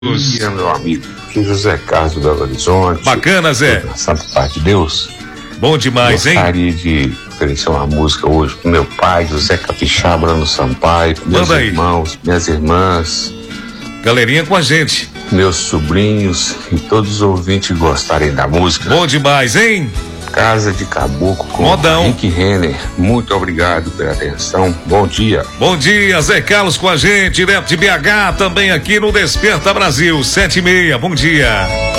dia, meu amigo. Aqui José Carlos do Belo Horizonte. Bacana, Zé. Santa Paz de Deus. Bom demais, hein? Gostaria de oferecer uma música hoje pro meu pai, José Capixaba no Sampaio, meus Manda aí. irmãos, minhas irmãs, Galerinha com a gente. meus sobrinhos e todos os ouvintes gostarem da música. Bom demais, hein? Casa de Caboclo com Modão. Rick Renner. Muito obrigado pela atenção. Bom dia. Bom dia, Zé Carlos com a gente, direto de BH, também aqui no Desperta Brasil, 7h30. Bom dia.